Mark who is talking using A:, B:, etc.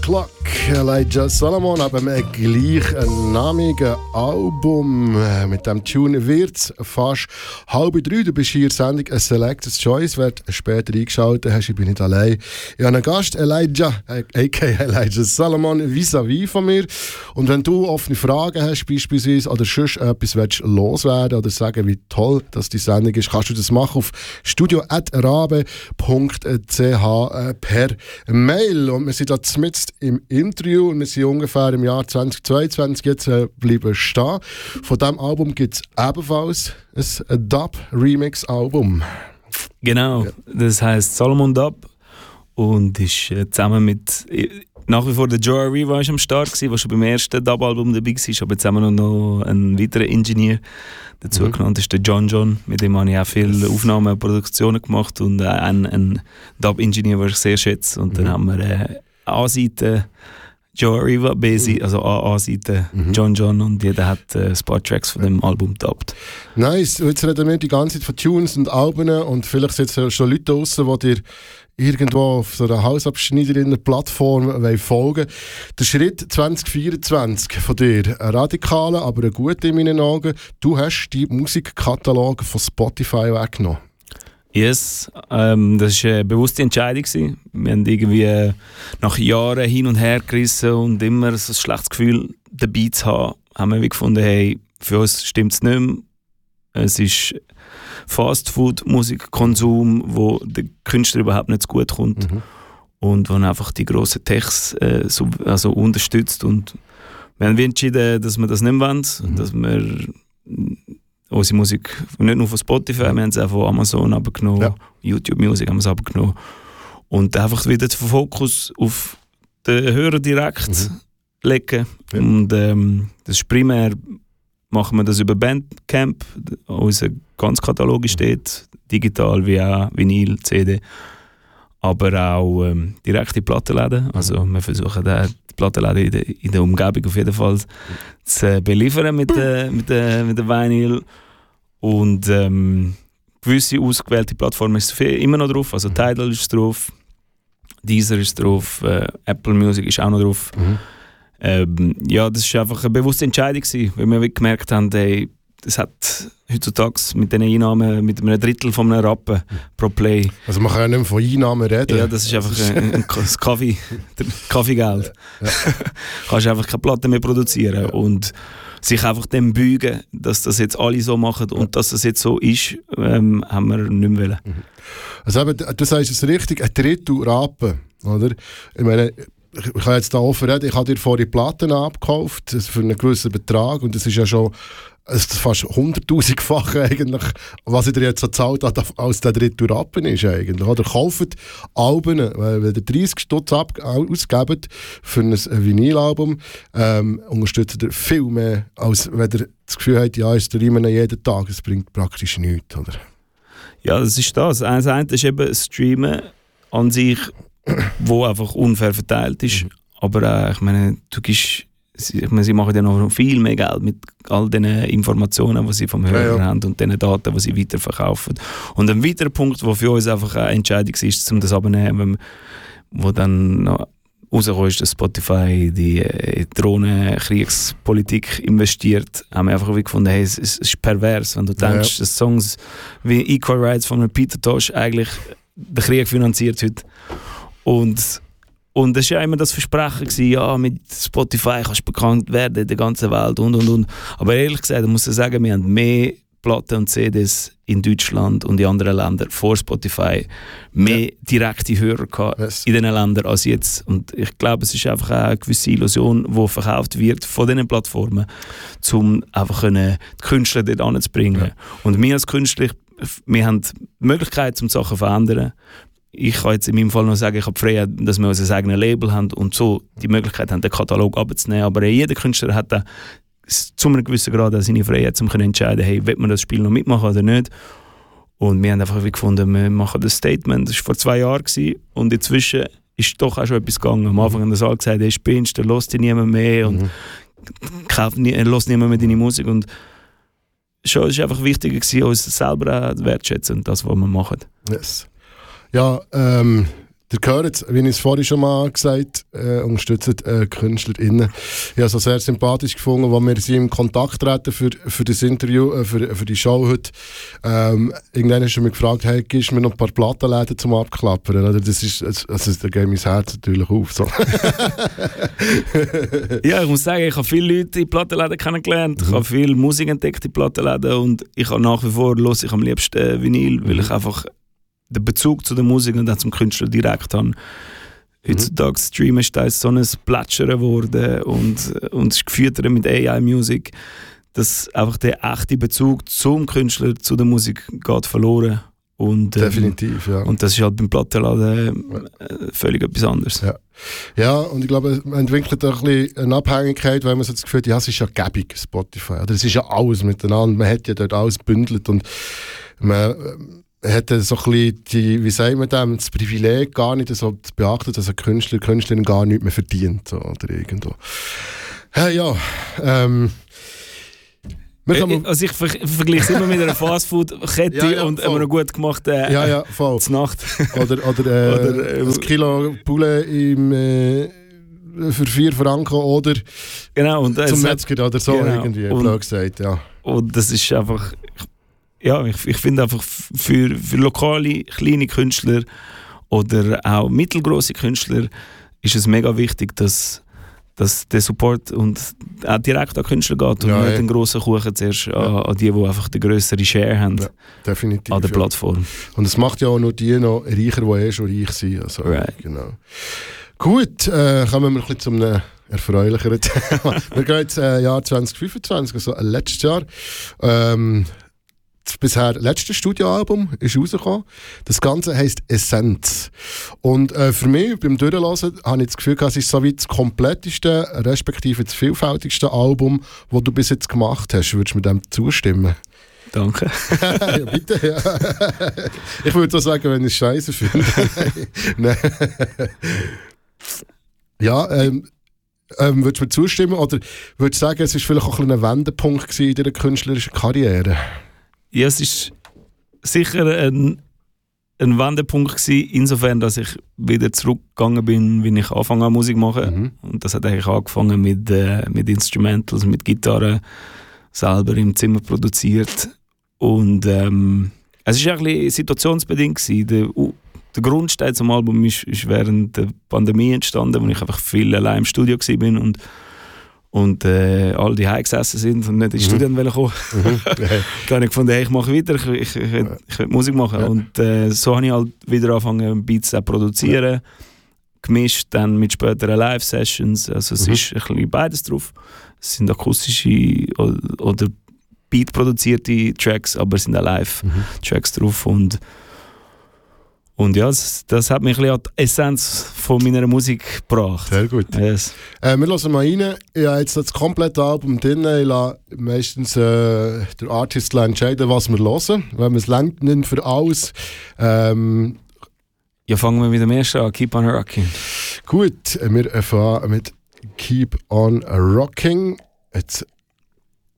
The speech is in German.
A: Clock, Elijah Solomon, aber mit einem gleichnamigen Album. Mit dem Tune wird es fast 2:30. Du bist hier in der Sendung «A Selector's Choice». Wer später eingeschaltet hast, ich bin nicht allein. Ich habe einen Gast, Elijah, a.k.a. Elijah Solomon, vis-à-vis von mir. Und wenn du offene Fragen hast, beispielsweise, oder sonst etwas willst loswerden oder sagen, wie toll dass die Sendung ist, kannst du das machen auf studio@rabe.ch per Mail. Und wir sind da mitten im Interview und wir sind ungefähr im Jahr 2022 jetzt bleiben stehen. Von diesem Album gibt es ebenfalls ein Dub-Remix-Album.
B: Genau, das heisst Solomon Dub und ist zusammen mit nach wie vor der Joe Arriva am Start gewesen, der schon beim ersten Dub-Album dabei war, aber jetzt haben wir noch einen weiteren Ingenieur dazu genannt, das ist der John, mit dem habe ich auch viele Aufnahmen und Produktionen gemacht und einen Dub-Ingenieur, den ich sehr schätze. Und dann haben wir A-Seite Joe Arriva, B-Seite, also A-Seite John und jeder hat ein paar Tracks von dem Album gedubbt.
A: Nice, jetzt reden wir die ganze Zeit von Tunes und Alben und vielleicht sind jetzt schon Leute draussen, die dir irgendwo auf so einer Hausabschneiderinnen-Plattform folgen. Der Schritt 2024 von dir, ein radikaler, aber ein guter in meinen Augen. Du hast die Musikkatalog von Spotify weggenommen.
B: Yes, das war eine bewusste Entscheidung. Wir haben irgendwie nach Jahren hin und her gerissen und immer so ein schlechtes Gefühl dabei zu haben, haben wir gefunden, hey, für uns stimmt es nicht mehr. Es ist Fast-Food-Musikkonsum, wo der Künstler überhaupt nicht zu gut kommt und wo einfach die grossen Techs unterstützt. Und wir haben entschieden, dass wir das nicht mehr wollen, dass wir unsere Musik nicht nur von Spotify, wir haben es auch von Amazon abgenommen, YouTube Music haben wir es abgenommen. Und einfach wieder den Fokus auf den Hörer direkt legen. Und das ist primär, machen wir das über Bandcamp. Unser ganzer Katalog steht, digital wie auch Vinyl, CD. Aber auch direkte Plattenläden. Also wir versuchen die Plattenläden in der Umgebung auf jeden Fall zu beliefern mit der Vinyl. Und gewisse ausgewählte Plattformen ist immer noch drauf. Also Tidal ist drauf, Deezer ist drauf, Apple Music ist auch noch drauf. Ja, das war einfach eine bewusste Entscheidung gewesen, weil wir gemerkt haben, hey, das hat heutzutage mit diesen Einnahmen mit einem Drittel von einem Rappen pro Play.
A: Also man kann ja nicht mehr von Einnahmen reden.
B: Ja, das ist einfach ein Kaffeegeld. Kannst einfach keine Platte mehr produzieren und sich einfach dem beugen, dass das jetzt alle so machen und dass das jetzt so ist, haben wir nicht mehr wollen.
A: Also eben, du sagst es richtig, ein Drittel Rappen, oder? Ich meine, ich kann jetzt da offen reden, ich habe dir vorhin Platten abgekauft für einen gewissen Betrag und das ist ja schon fast 100'000-fach eigentlich, was ich dir jetzt so gezahlt habe, als der dritte Rappen ist eigentlich. Oder kauft Alben, weil wenn ihr 30 Stutz ausgebt für ein Vinylalbum, unterstützt ihr viel mehr, als wenn ihr das Gefühl habt, ja, ist der immer jeden Tag, es bringt praktisch nichts, oder?
B: Ja, das ist das. Das eine ist eben das Streamen an sich, wo einfach unfair verteilt ist. Aber ich meine, sie machen ja noch viel mehr Geld mit all den Informationen, die sie vom Hörer haben und den Daten, die sie weiterverkaufen. Und ein weiterer Punkt, der für uns einfach eine Entscheidung ist, um das abzunehmen, wo dann noch rausgekommen ist, dass Spotify die Drohnenkriegspolitik investiert, haben wir einfach gefunden, hey, es ist pervers, wenn du denkst, dass Songs wie Equal Rights von Peter Tosh eigentlich den Krieg finanziert heute. Und das war ja immer das Versprechen gewesen, ja, mit Spotify kannst du bekannt werden in der ganzen Welt und. Aber ehrlich gesagt, ich muss sagen, wir haben mehr Platten und CDs in Deutschland und in anderen Ländern vor Spotify, mehr direkte Hörer gehabt in diesen Ländern als jetzt. Und ich glaube, es ist einfach eine gewisse Illusion, die verkauft wird von diesen Plattformen, um einfach die Künstler dort anzubringen. Ja. Und wir als Künstler, wir haben die Möglichkeit, um Sachen zu verändern. Ich kann jetzt in meinem Fall noch sagen, ich habe die Freiheit, dass wir unser eigenes Label haben und so die Möglichkeit haben, den Katalog abzunehmen. Aber jeder Künstler hat da zu einem gewissen Grad auch seine Freiheit, um zu entscheiden, hey, will man das Spiel noch mitmachen oder nicht. Und wir haben einfach gefunden, wir machen das Statement. Das war vor 2 Jahren und inzwischen ist doch auch schon etwas gegangen. Am Anfang haben wir alle gesagt, hey, spinnst du, hörst dich niemand mehr und hörst niemand mehr deine Musik. Und schon ist einfach wichtiger, uns selber wertschätzen und das, was wir machen.
A: Yes. Ja, Ihr hört es, wie ich es vorhin schon mal gesagt habe, unterstützt KünstlerInnen. Ich habe es auch sehr sympathisch gefunden, als wir sie in Kontakt treten für das Interview, für die Show heute. Irgendwann hast du mich gefragt, hey, gibst du mir noch ein paar Plattenläden zum Abklappern? Oder? Das ist, also, da geht mein Herz natürlich auf. So.
B: Ja, ich muss sagen, ich habe viele Leute in Plattenläden kennengelernt. Ich habe viel Musik entdeckt in Plattenläden und ich habe nach wie vor ich am liebsten Vinyl, weil ich einfach den Bezug zu der Musik und auch zum Künstler direkt habe. Heutzutage Streamen ist so ein Plätschern geworden und es ist gefüttert mit AI-Musik, dass einfach der echte Bezug zum Künstler, zu der Musik geht verloren. Und,
A: definitiv, ja.
B: Und das ist halt beim Plattenladen völlig etwas anderes.
A: Ja. Ja, und ich glaube, man entwickelt ein bisschen eine Abhängigkeit, weil man so das Gefühl hat, ja, es ist ja gäbig, Spotify. Oder es ist ja alles miteinander, man hat ja dort alles bündelt und man hätte so ein bisschen wie sagt man dem, das Privileg gar nicht so zu beachten, dass ein Künstlerin gar nichts mehr verdient. So, oder irgendwo. Ja,
B: also ich vergleiche es immer mit einer Fastfood-Kette und einer gut gemachten Nacht.
A: Oder ein Kilo Poulet für 4 Franken oder
B: genau, und
A: zum Metzger oder so irgendwie, blöd gesagt. Ja.
B: Und das ist einfach... Ja, ich finde einfach für lokale, kleine Künstler oder auch mittelgroße Künstler ist es mega wichtig, dass der Support und auch direkt an Künstler geht und nicht den grossen Kuchen zuerst an die einfach den grösseren Share haben. Ja,
A: definitiv,
B: an der Plattform.
A: Und es macht ja auch nur die noch reicher, die schon reich sind. Also, genau. Gut, kommen wir ein bisschen zu einem erfreulicheren Thema. Wir gehen jetzt Jahr 2025, also letztes Jahr. Das bisher letzte Studioalbum ist rausgekommen. Das Ganze heisst Essenz. Und für mich, beim Durchlassen, habe ich das Gefühl, es ist so wie das kompletteste, respektive das vielfältigste Album, das du bis jetzt gemacht hast. Würdest du mir dem zustimmen?
B: Danke.
A: Ja, bitte, ja. Ich würde auch sagen, wenn ich es scheiße finde. Nein. Ja, würdest du mir zustimmen? Oder würdest du sagen, es war vielleicht auch ein Wendepunkt in deiner künstlerischen Karriere?
B: Ja, es war sicher ein Wendepunkt gewesen, insofern, dass ich wieder zurückgegangen bin, wie ich angefangen habe, Musik zu machen. Und das hat eigentlich angefangen mit Instrumentals, mit Gitarre, selber im Zimmer produziert. Und es war eigentlich situationsbedingt gewesen. Der Grundstein zum Album ist während der Pandemie entstanden, wo ich einfach viel allein im Studio war und alle die Hause gesessen sind und nicht ins Studio kommen. Dann habe ich gefunden, hey, ich mache weiter, ich will Musik machen. Ja. Und so habe ich halt wieder angefangen, Beats zu produzieren, gemischt dann mit späteren Live-Sessions. Also es ist ein bisschen beides drauf. Es sind akustische oder Beat-produzierte Tracks, aber es sind auch Live-Tracks drauf. Und ja, das hat mich ein bisschen an die Essenz von meiner Musik gebracht.
A: Sehr gut.
B: Yes.
A: Wir hören mal rein. Ich habe jetzt das komplette Album drin. Ich lasse meistens der Artist entscheiden, was wir hören. Wenn wir es lenkt nicht für alles.
B: Ja, fangen wir mit dem ersten an. Keep on Rocking.
A: Gut, wir fangen mit Keep on Rocking. Jetzt